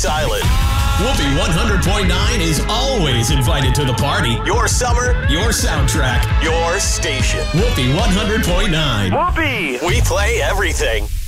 Fox Island. Whoopee 100.9 is always invited to the party. Your summer, Your soundtrack. your station. Whoopee 100.9. Whoopee! We play everything.